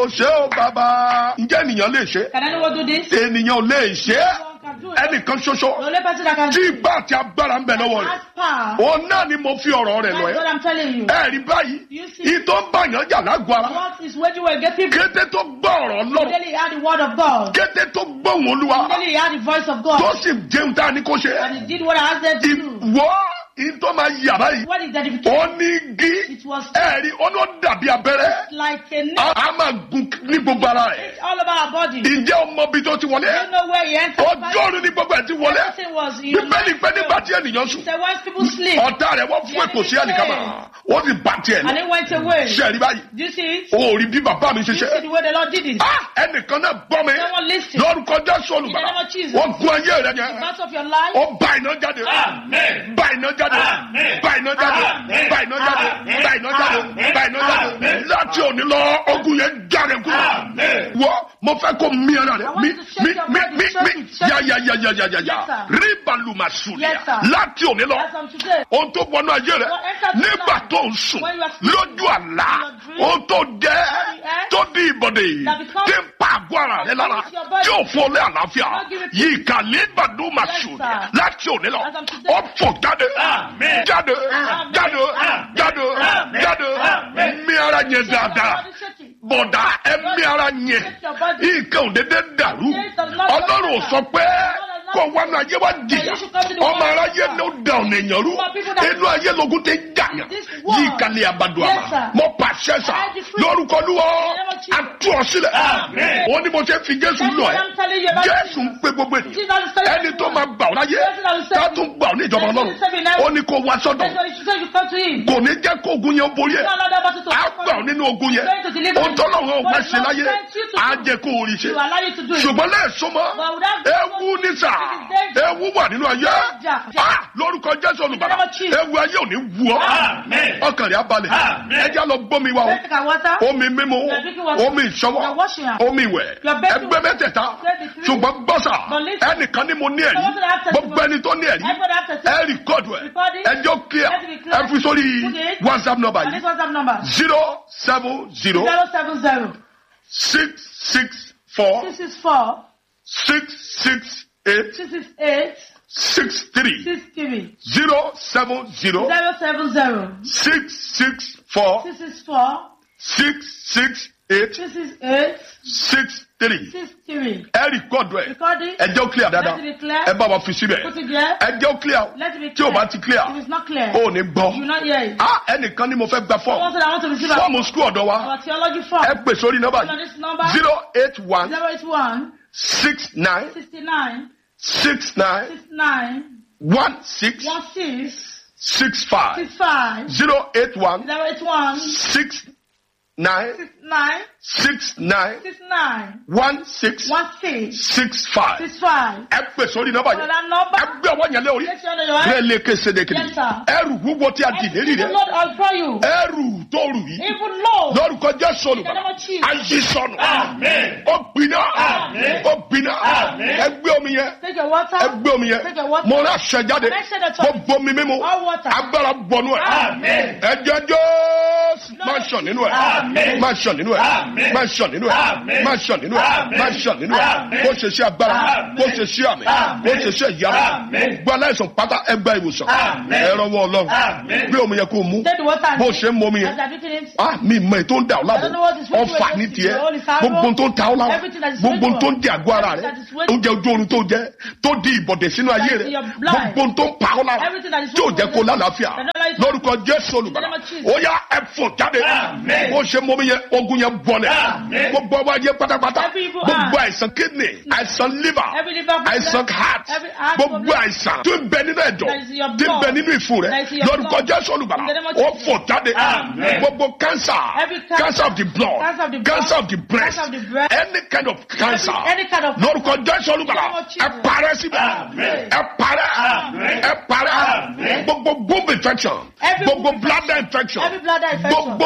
ó ṣe ó bàbá. Ǹjẹ́ ènìyàn lè ṣe? Can anyone do this? Ènìyàn ò lè ṣe. Ẹnìkan The ṣoṣo only person that can tí do it ìgbà àti agbára ń bẹ lọ́wọ́ rẹ̀. has power. Òun náà ni mo fi ọ̀rọ̀ rẹ̀ lọ That's what ẹ́. I'm telling you. Ẹ rí báyìí, You see, ìtọ́ ń bàyàn jà lágọ̀ọ́ ara. what is waging war against people? Kété tó gbọ́ ọ̀rọ̀ Ọlọ́run, Immediately he heard the word of God. kété tó gbóhùn Olúwa, Immediately he heard the voice of tó God. sì jẹun tá a ní kó ṣe. And he did what I asked them to do. Ìwọ ìtọ́ máa yà báyìí. What is the identification? Ó ní igi, It was ẹ̀rí, ó ní ó dàbí abẹ́rẹ́. like a nail A máa gun ní gbogbo ara rẹ̀. all over our body. Ǹjẹ́ o mọ ibi tó ti wọlé? You don't know where he entered. Ọjọ́ orí ní gbogbo ẹ̀ ti wọlé. Everything was in your Bíbélì pé nígbà tí ènìyàn He sùn, said once people sleep ọ̀tá rẹ̀ wọ́n fún èkó sí àlìkámà. Ó sì bá tiẹ̀ and lọ. it went away. Ṣé ẹ rí báyìí? Do you see it? O ò rí bí bàbá mi ṣe Do you see ṣe. the way the Lord did it? Ẹnìkan náà gbọ́ mi. Someone listen. Lórúkọ Jésù In the name olùgbàlà. of Jesus. Wọ́n gun ayé rẹ̀ yẹn. Part of your life. Ó bá iná jáde. Amen. Bá iná jáde. Amen. Bá iná jáde. Amen. Bá iná jáde. Amen. Bá iná jáde. Amen. Bá iná jáde. Amen. Láti òní lọ, ogun yẹn jáde kúrò. Amen. Wọ́n mo fẹ́ kó mi ara rẹ̀. I want Mi you to shake mi your mi body, mi shake mi. it, shake it. Ya. Yes, sir. Ríbalùmà sùnìyà. Yes, sir. Láti òní lọ. As from today. Ohun tó wọnú ayé rẹ̀ What entered your nígbà life? tó ń sùn When you are sleeping, lójú àlá, in your dream, ohun tó jẹ́ earth, tó di ìbọ̀dẹ̀ that becomes- tí ń pa àgọ́ ara rẹ̀ lára That your body- tí ò fún ọ lé àlàáfíà not give it- yìí kàlẹ́ ìbàdúmà Yes, sùn sir. láti òní lọ As from today. ó fò jáde Amen. jáde Amen. jáde Amen. jáde Amen. jáde Amen. mí ara yẹn Shake your dáadáa body, shake it. bọ̀dá ẹ̀mí ara yẹn Shake your body. nǹkan ò dédé dàrú Yes, the Lord- Ọlọ́run ò sọ pé kó wánú ayé wá jìyà ọmọ aráyé ló da ọ̀nà èèyàn rú inú ayé lógun ti ń jàyàn yìí kalẹ̀ àbàdùn àmà mo pàṣẹ sà lórúkọ Olúwa àtú ọ sílẹ̀ Amen. ó ní mo ṣe fi Jésù lọ ẹ Jésù ń pe gbogbo ènìyàn ẹni tó máa gbà ọ́ láyé tá tún gbà ọ́ ní ìjọba Ọlọ́run ó ní kó wá sọ́dọ̀ That's what you should say. You come to him. kò ní jẹ́ kó ogun yẹn borí ẹ̀ No another battle to á fight for gbà ọ́ you. nínú ogun yẹn Going to deliver ohun tó lọ́wọ́ ò But wá it's ṣe not láyé sent you to á do. jẹ́ kó o rí ṣe You allow you to do it. ṣùgbọ́n lẹ́ẹ̀sọ́mọ́ But without- ewu ní sà ewu wà nínú ayé lórúkọ Jésù olùgbàlà ewu ayé ò ní wù ọ́ Amen. ọkàn rẹ̀ á balẹ̀ Amen. ẹja lọ gbómi wa o Let's take our water. omi mímu You're drinking water. omi ìṣọwọ́ You're washing up. omi ìwẹ̀ You're bathing. ẹgbẹ́ mẹ́tẹ̀ẹ̀ta ṣùgbọ́n gbọ́sà But listen. ẹnìkan ni mo ní ẹ̀rí Someone have testimony. gbogbo ẹni tó ní ẹ̀rí Everybody have testimony. ẹ rìkọ́dù ẹ̀ Record it. ẹjọ́ clear Let it be clear. ẹ fi sórí Put it. WhatsApp number And this yìí WhatsApp number. 070 070 664 664 668 668 63 63 070 070 664 664 668 668 63 63. ẹ rìkọ́dù ẹ̀ Record it. ẹjọ́ clear dáadáa Let it be clear. ẹ bá wa fi síbẹ̀ Put it there. ẹjọ́ clear Let it be tí o clear. bá ti clear If it's not clear, o ò ní you will gbọ́ not hear it. ẹnìkan ni mo fẹ́ gba Someone fọ́ọ̀mù said I want to receive fọ́ọ̀mù skul ọ̀dọ̀ wa our theology form. ẹ pè sórí nọ́mbà On yìí this number 081 081 69 69 69 69 16 16 65 65 081 081 69 69 69 69 16 16 65 65. ẹ pè sórí nọ́mbà On yìí that number, ẹ gbé ọwọ́ yẹn lé orí place your hand on your head. rẹ lè kése de kiri Yes, sir. ẹrù wúwo tí a dì lérí The rẹ Lord will draw you. ẹrù tó rù yìí Even low. lórúkọ Jésù In the name olùkọ́ of Jesus. ayé sọnù Amen. ó gbiná Amen. ó gbiná Amen. ẹ gbé omi yẹn Take your water. ẹ gbé omi yẹn Take your water. mo rà ṣẹ jáde And I said that mo bomi mímu all water. agbára bọnú ẹ Amen. ẹ̀jẹ̀ Jésù máa ṣàn nínú ẹ Amen. máa ṣàn nínú ẹ Amen. máa ṣàn nínú ẹ Amen. máa ṣàn nínú ẹ Amen. máa ṣàn nínú ẹ Amen. bó ṣe ṣe agbára Amen. bó ṣe ṣe àmì Amen. bó ṣe ṣe ìyára Amen. gbogbo aláìsàn pátá ẹgbà ìwòsàn Amen. ẹ rọwọ́ Ọlọ́run Amen. gbé omi yẹn kó o mú Take the water. bó ṣe ń mú omi yẹn As I'm drinking it. mi mọ ètò ń dà ọ́ I don't know what is lábọ̀ waiting ọfà ní against tiẹ̀ you. All is arrow. gbogbo tó ń ta ọ́ lára Everything that is gbogbo waiting tó ń di àgọ́ ara rẹ Everything that is waiting. oúnjẹ ojú oorun tó jẹ tó di ìbọ̀dẹ̀ sínú ayé That rẹ is your blood. gbogbo tó ń pa ọ́ lára Everything that is tí ò jẹ́ kó waiting. lálàáfíà That don't like- lórúkọ Jésù olùgbàlà In the name of Jesus. ó yá ẹ fò jáde Amen. bó ṣe mú mi yẹn ogun yẹn bọ̀lẹ̀ Amen. gbogbo ọwọ́ ayé pátápátá Every evil gbogbo hand. àìsàn kidney àìsàn liver Every liver problem. àìsàn heart Every heart gbogbo problem. àìsàn tó ń bẹ nínú ẹ̀dọ̀ That is in your tí ń bẹ blood. nínú ìfun rẹ That is in your lórúkọ blood. Jésù olùgbàlà In the name of ó Jesus. fò jáde Amen. gbogbo cancer Every cancer. cancer of the blood Cancer of the blood. cancer of the breast Cancer of the breast. any kind of cancer Any kind of lórúkọ Jésù olùgbàlà In the name of Jesus. ẹ parẹ́ síbẹ̀ Amen. ẹ parẹ́ Amen. ẹ parẹ́ Amen. gbogbo bone infection Every gbogbo bone bladder infection Every bladder infection. gbogbo